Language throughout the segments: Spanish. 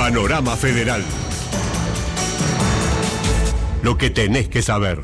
Panorama Federal. Lo que tenés que saber.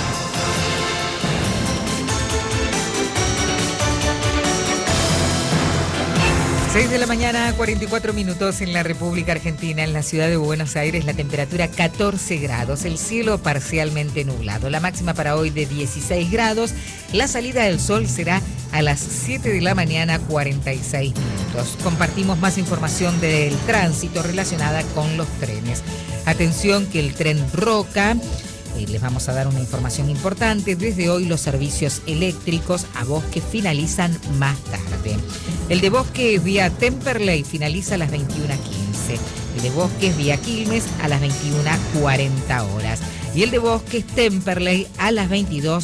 6 de la mañana, 44 minutos en la República Argentina. En la ciudad de Buenos Aires la temperatura 14 grados, el cielo parcialmente nublado. La máxima para hoy de 16 grados. La salida del sol será a las 7 de la mañana, 46 minutos. Compartimos más información del tránsito relacionada con los trenes. Atención que el tren Roca... les vamos a dar una información importante. Desde hoy los servicios eléctricos a Bosque finalizan más tarde. El de Bosque vía Temperley finaliza a las 21:15. El de Bosques vía Quilmes a las 21:40 horas. Y el de Bosques Temperley a las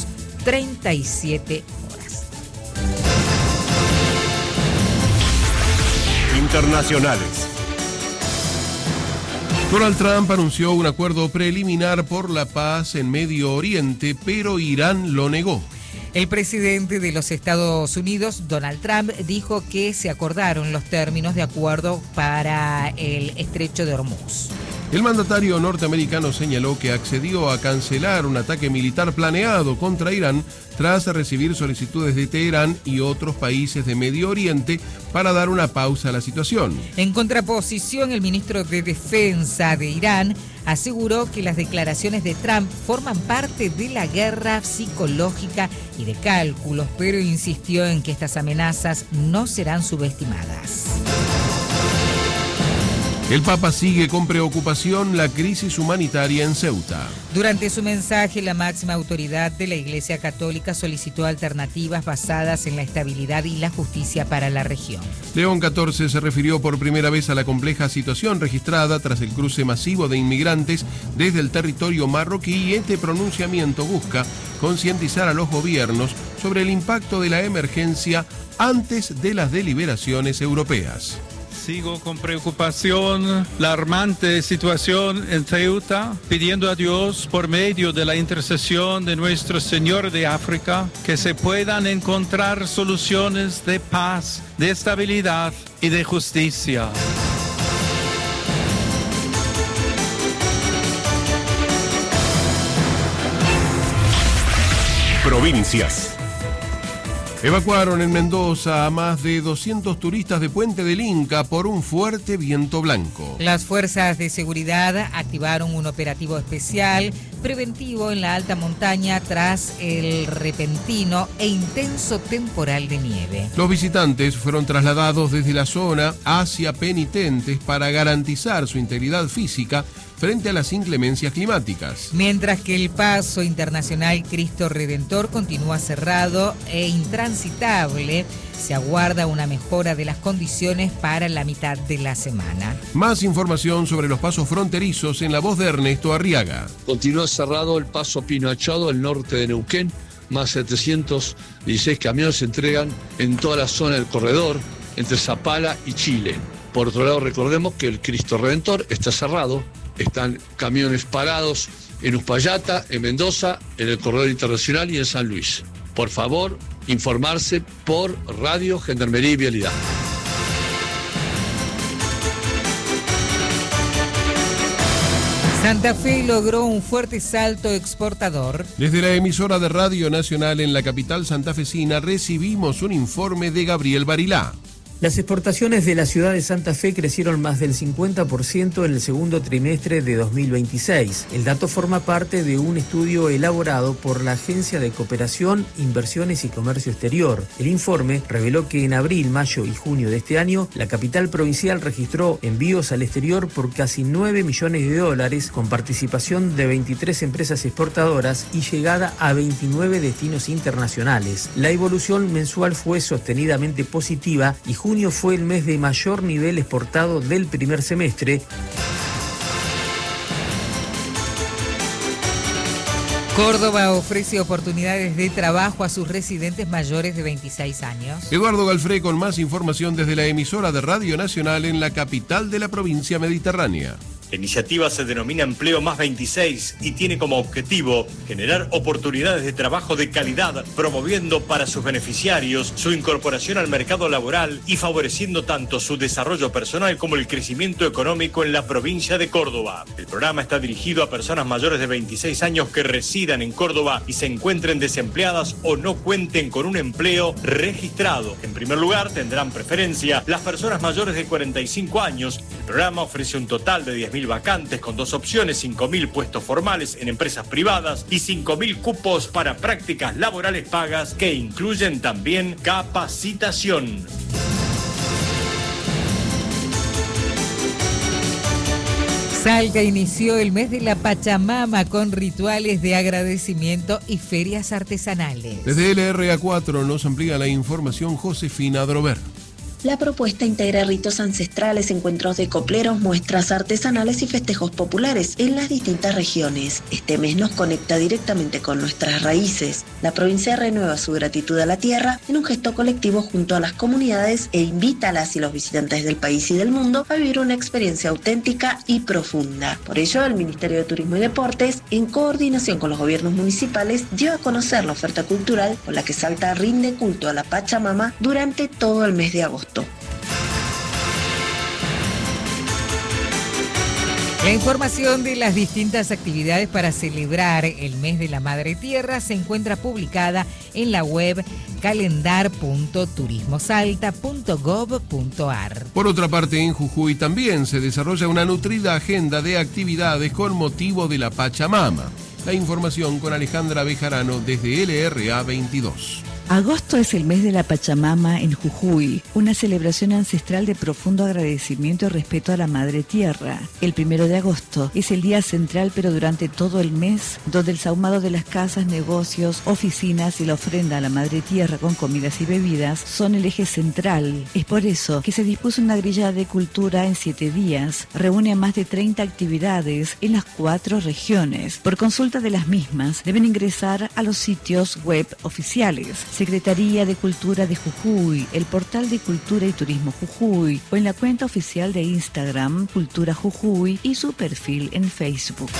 22:37 horas. Internacionales. Donald Trump anunció un acuerdo preliminar por la paz en Medio Oriente, pero Irán lo negó. El presidente de los Estados Unidos, Donald Trump, dijo que se acordaron los términos de acuerdo para el Estrecho de Hormuz. El mandatario norteamericano señaló que accedió a cancelar un ataque militar planeado contra Irán tras recibir solicitudes de Teherán y otros países de Medio Oriente para dar una pausa a la situación. En contraposición, el ministro de Defensa de Irán aseguró que las declaraciones de Trump forman parte de la guerra psicológica y de cálculos, pero insistió en que estas amenazas no serán subestimadas. El Papa sigue con preocupación la crisis humanitaria en Ceuta. Durante su mensaje, la máxima autoridad de la Iglesia Católica solicitó alternativas basadas en la estabilidad y la justicia para la región. León XIV se refirió por primera vez a la compleja situación registrada tras el cruce masivo de inmigrantes desde el territorio marroquí y este pronunciamiento busca concientizar a los gobiernos sobre el impacto de la emergencia antes de las deliberaciones europeas. Sigo con preocupación la alarmante situación en Ceuta, pidiendo a Dios, por medio de la intercesión de Nuestro Señor de África, que se puedan encontrar soluciones de paz, de estabilidad y de justicia. Provincias. Evacuaron en Mendoza a más de 200 turistas de Puente del Inca por un fuerte viento blanco. Las fuerzas de seguridad activaron un operativo especial preventivo en la alta montaña tras el repentino e intenso temporal de nieve. Los visitantes fueron trasladados desde la zona hacia Penitentes para garantizar su integridad física frente a las inclemencias climáticas. Mientras que el paso internacional Cristo Redentor continúa cerrado e intransitable, se aguarda una mejora de las condiciones para la mitad de la semana. Más información sobre los pasos fronterizos en la voz de Ernesto Arriaga. Continúa cerrado el paso Pino Achado, el norte de Neuquén. Más 716 camiones se entregan en toda la zona del corredor, entre Zapala y Chile. Por otro lado, recordemos que el Cristo Redentor está cerrado. Están camiones parados en Uspallata, en Mendoza, en el corredor internacional y en San Luis. Por favor, informarse por Radio, Gendarmería y Vialidad. Santa Fe logró un fuerte salto exportador. Desde la emisora de Radio Nacional en la capital santafesina recibimos un informe de Gabriel Barilá. Las exportaciones de la ciudad de Santa Fe crecieron más del 50% en el segundo trimestre de 2026. El dato forma parte de un estudio elaborado por la Agencia de Cooperación, Inversiones y Comercio Exterior. El informe reveló que en abril, mayo y junio de este año, la capital provincial registró envíos al exterior por casi 9 millones de dólares, con participación de 23 empresas exportadoras y llegada a 29 destinos internacionales. La evolución mensual fue sostenidamente positiva y junio fue el mes de mayor nivel exportado del primer semestre. Córdoba ofrece oportunidades de trabajo a sus residentes mayores de 26 años. Eduardo Galfré con más información desde la emisora de Radio Nacional en la capital de la provincia mediterránea. La iniciativa se denomina Empleo Más 26 y tiene como objetivo generar oportunidades de trabajo de calidad, promoviendo para sus beneficiarios su incorporación al mercado laboral y favoreciendo tanto su desarrollo personal como el crecimiento económico en la provincia de Córdoba. El programa está dirigido a personas mayores de 26 años que residan en Córdoba y se encuentren desempleadas o no cuenten con un empleo registrado. En primer lugar, tendrán preferencia las personas mayores de 45 años. El programa ofrece un total de 10.000 vacantes con dos opciones: 5.000 puestos formales en empresas privadas y 5.000 cupos para prácticas laborales pagas que incluyen también capacitación. Salta inició el mes de la Pachamama con rituales de agradecimiento y ferias artesanales. Desde LRA4 nos amplía la información Josefina Drover. La propuesta integra ritos ancestrales, encuentros de copleros, muestras artesanales y festejos populares en las distintas regiones. Este mes nos conecta directamente con nuestras raíces. La provincia renueva su gratitud a la tierra en un gesto colectivo junto a las comunidades e invita a las y los visitantes del país y del mundo a vivir una experiencia auténtica y profunda. Por ello, el Ministerio de Turismo y Deportes, en coordinación con los gobiernos municipales, dio a conocer la oferta cultural con la que Salta rinde culto a la Pachamama durante todo el mes de agosto. La información de las distintas actividades para celebrar el mes de la Madre Tierra se encuentra publicada en la web calendar.turismosalta.gov.ar. Por otra parte, en Jujuy también se desarrolla una nutrida agenda de actividades con motivo de la Pachamama. La información con Alejandra Bejarano desde LRA 22. Agosto es el mes de la Pachamama en Jujuy, una celebración ancestral de profundo agradecimiento y respeto a la Madre Tierra. El 1 de agosto es el día central, pero durante todo el mes, donde el sahumado de las casas, negocios, oficinas y la ofrenda a la Madre Tierra con comidas y bebidas son el eje central. Es por eso que se dispuso una grilla de cultura en 7 días. Reúne a más de 30 actividades en las 4 regiones. Por consulta de las mismas, deben ingresar a los sitios web oficiales: Secretaría de Cultura de Jujuy, el portal de Cultura y Turismo Jujuy, o en la cuenta oficial de Instagram Cultura Jujuy y su perfil en Facebook.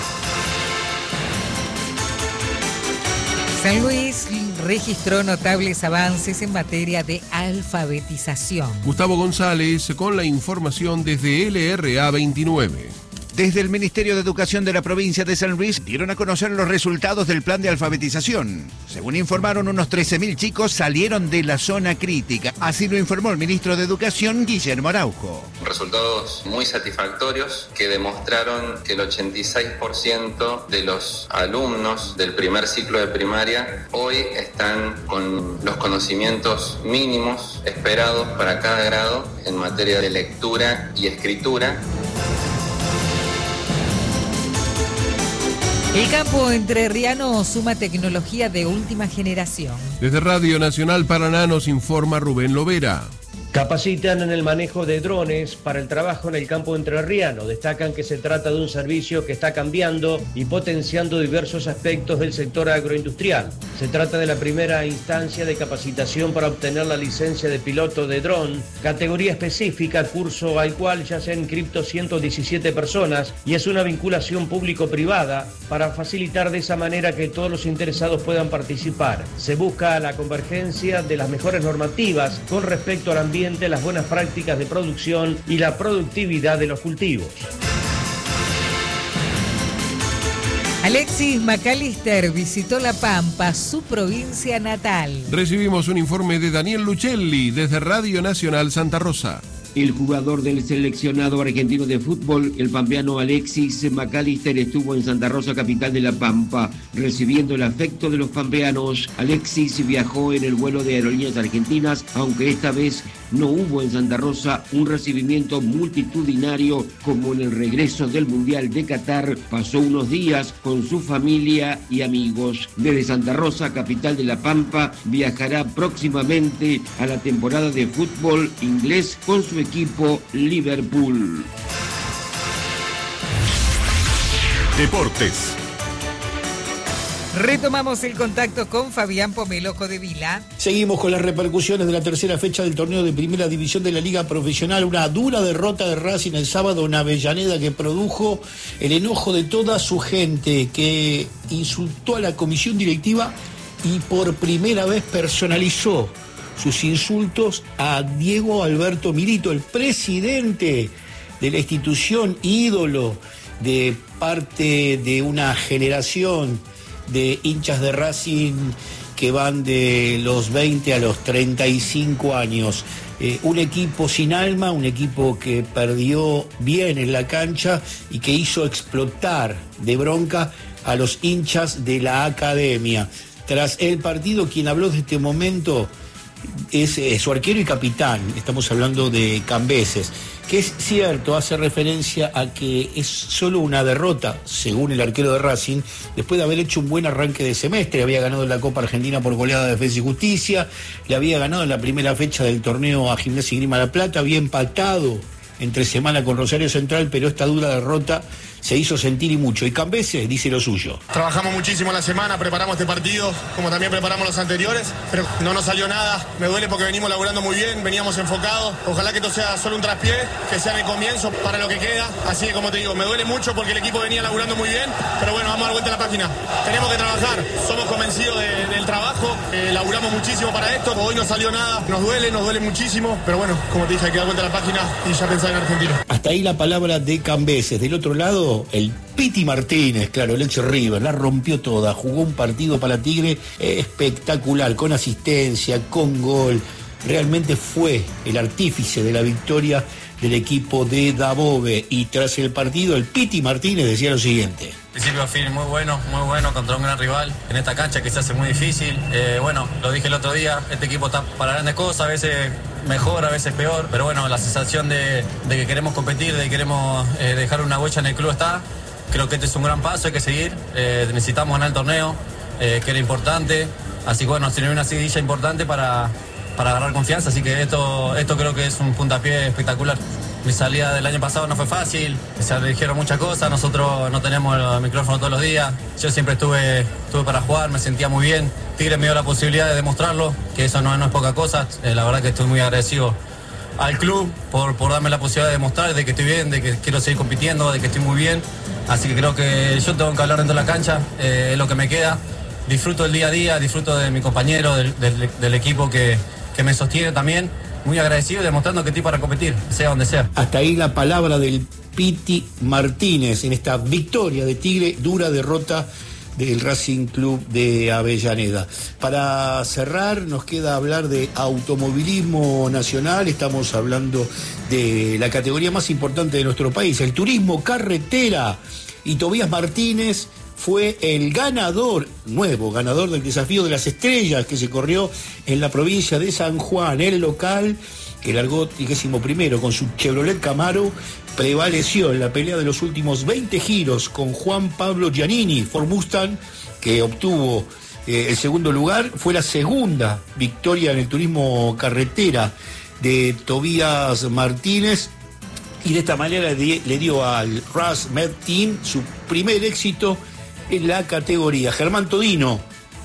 San Luis registró notables avances en materia de alfabetización. Gustavo González con la información desde LRA 29. Desde el Ministerio de Educación de la provincia de San Luis dieron a conocer los resultados del plan de alfabetización. Según informaron, unos 13.000 chicos salieron de la zona crítica. Así lo informó el ministro de Educación, Guillermo Araujo. Resultados muy satisfactorios que demostraron que el 86% de los alumnos del primer ciclo de primaria hoy están con los conocimientos mínimos esperados para cada grado en materia de lectura y escritura. El campo entrerriano suma tecnología de última generación. Desde Radio Nacional Paraná nos informa Rubén Lovera. Capacitan en el manejo de drones para el trabajo en el campo entrerriano. Destacan que se trata de un servicio que está cambiando y potenciando diversos aspectos del sector agroindustrial. Se trata de la primera instancia de capacitación para obtener la licencia de piloto de dron, categoría específica, curso al cual ya se han inscrito 117 personas, y es una vinculación público-privada para facilitar de esa manera que todos los interesados puedan participar. Se busca la convergencia de las mejores normativas con respecto al ambiente, las buenas prácticas de producción y la productividad de los cultivos. Alexis McAllister visitó La Pampa, su provincia natal. Recibimos un informe de Daniel Luchelli desde Radio Nacional Santa Rosa. El jugador del seleccionado argentino de fútbol, el pampeano Alexis McAllister, estuvo en Santa Rosa, capital de La Pampa, recibiendo el afecto de los pampeanos. Alexis viajó en el vuelo de Aerolíneas Argentinas, aunque esta vez no hubo en Santa Rosa un recibimiento multitudinario como en el regreso del Mundial de Qatar. Pasó unos días con su familia y amigos. Desde Santa Rosa, capital de La Pampa, viajará próximamente a la temporada de fútbol inglés con su equipo Liverpool. Deportes. Retomamos el contacto con Fabián Pomelo Codevila. Seguimos con las repercusiones de la tercera fecha del torneo de Primera División de la Liga Profesional. Una dura derrota de Racing el sábado en Avellaneda que produjo el enojo de toda su gente, que insultó a la comisión directiva y por primera vez personalizó sus insultos a Diego Alberto Milito, el presidente de la institución, ídolo de parte de una generación de hinchas de Racing que van de los 20 a los 35 años. Un equipo sin alma, un equipo que perdió bien en la cancha y que hizo explotar de bronca a los hinchas de la academia. Tras el partido, quien habló de este momento es su arquero y capitán, estamos hablando de Cambeses, que es cierto, hace referencia a que es solo una derrota, según el arquero de Racing, después de haber hecho un buen arranque de semestre. Había ganado en la Copa Argentina por goleada de Defensa y Justicia, le había ganado en la primera fecha del torneo a Gimnasia y Grima La Plata, había empatado entre semana con Rosario Central, pero esta dura derrota se hizo sentir y mucho. Y Cambeses dice lo suyo. Trabajamos muchísimo la semana, preparamos este partido, como también preparamos los anteriores, pero no nos salió nada. Me duele porque venimos laburando muy bien, veníamos enfocados. Ojalá que esto sea solo un traspié, que sea el comienzo para lo que queda. Así que, como te digo, me duele mucho porque el equipo venía laburando muy bien, pero bueno, vamos a dar vuelta a la página. Tenemos que trabajar, somos convencidos del trabajo, laburamos muchísimo para esto. Hoy no salió nada, nos duele muchísimo, pero bueno, como te dije, hay que dar vuelta a la página y ya pensar en Argentina. Hasta ahí la palabra de Cambeses. Del otro lado, el Piti Martínez, claro, el ex River, la rompió toda, jugó un partido para Tigre espectacular, con asistencia, con gol. Realmente fue el artífice de la victoria del equipo de Dabove. Y tras el partido, el Piti Martínez decía lo siguiente. Principio a fin muy bueno contra un gran rival en esta cancha que se hace muy difícil. Bueno, lo dije el otro día, este equipo está para grandes cosas, a veces mejor, a veces peor, pero bueno, la sensación de que queremos competir, de que queremos dejar una huella en el club está. Creo que este es un gran paso, hay que seguir, necesitamos ganar el torneo, que era importante, así que bueno, tiene una seguidilla importante para agarrar confianza, así que esto creo que es un puntapié espectacular. Mi salida del año pasado no fue fácil, se dijeron muchas cosas, nosotros no tenemos el micrófono todos los días, yo siempre estuve para jugar, me sentía muy bien, Tigre me dio la posibilidad de demostrarlo, que eso no es poca cosa, la verdad que estoy muy agradecido al club por darme la posibilidad de demostrar de que estoy bien, de que quiero seguir compitiendo, de que estoy muy bien, así que creo que yo tengo que hablar dentro de la cancha, es lo que me queda, disfruto el día a día, disfruto de mi compañero, del equipo que me sostiene también. Muy agradecido y demostrando que estoy para competir, sea donde sea. Hasta ahí la palabra del Piti Martínez en esta victoria de Tigre, dura derrota del Racing Club de Avellaneda. Para cerrar, nos queda hablar de automovilismo nacional. Estamos hablando de la categoría más importante de nuestro país, el turismo carretera. Y Tobías Martínez fue el nuevo ganador del Desafío de las Estrellas que se corrió en la provincia de San Juan. El local, que largó 31º con su Chevrolet Camaro, prevaleció en la pelea de los últimos 20 giros con Juan Pablo Giannini, Ford Mustang, que obtuvo el segundo lugar. Fue la segunda victoria en el turismo carretera de Tobías Martínez. Y de esta manera le dio al Ras Med Team su primer éxito en la categoría. Germán Todino,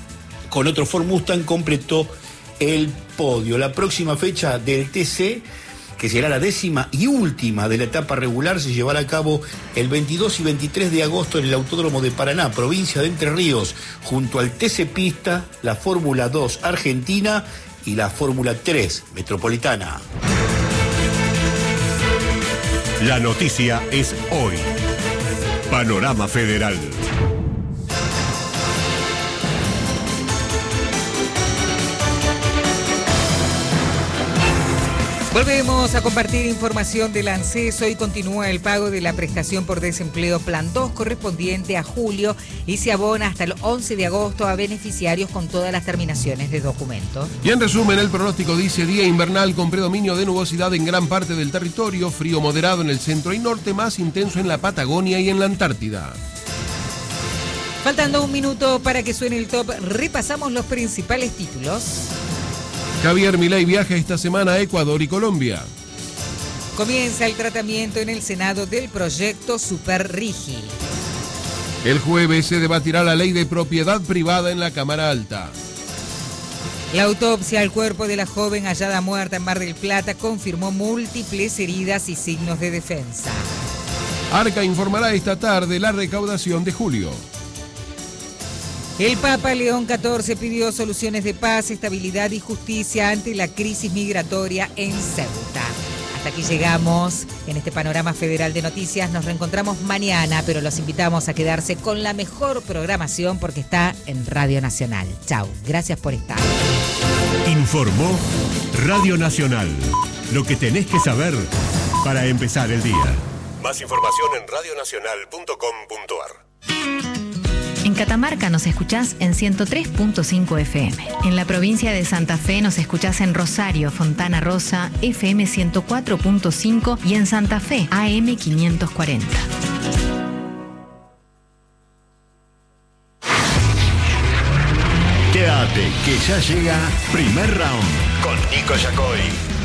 con otro Ford Mustang, completó el podio. La próxima fecha del TC, que será la 10ª y última de la etapa regular, se llevará a cabo el 22 y 23 de agosto en el Autódromo de Paraná, provincia de Entre Ríos, junto al TC Pista, la Fórmula 2 Argentina y la Fórmula 3 Metropolitana. La noticia es hoy. Panorama Federal. Volvemos a compartir información del ANSES. Hoy continúa el pago de la prestación por desempleo Plan 2 correspondiente a julio y se abona hasta el 11 de agosto a beneficiarios con todas las terminaciones de documentos. Y en resumen, el pronóstico dice día invernal con predominio de nubosidad en gran parte del territorio, frío moderado en el centro y norte, más intenso en la Patagonia y en la Antártida. Faltando un minuto para que suene el top, repasamos los principales títulos. Javier Milei viaja esta semana a Ecuador y Colombia. Comienza el tratamiento en el Senado del proyecto Superrigi. El jueves se debatirá la ley de propiedad privada en la Cámara Alta. La autopsia al cuerpo de la joven hallada muerta en Mar del Plata confirmó múltiples heridas y signos de defensa. Arca informará esta tarde la recaudación de julio. El Papa León XIV pidió soluciones de paz, estabilidad y justicia ante la crisis migratoria en Ceuta. Hasta aquí llegamos en este panorama federal de noticias. Nos reencontramos mañana, pero los invitamos a quedarse con la mejor programación porque está en Radio Nacional. Chau, gracias por estar. Informó Radio Nacional. Lo que tenés que saber para empezar el día. Más información en radionacional.com.ar. En Catamarca nos escuchás en 103.5 FM. En la provincia de Santa Fe nos escuchás en Rosario, Fontana Rosa, FM 104.5 y en Santa Fe, AM 540. Quédate, que ya llega Primer Round con Nico Yacoy.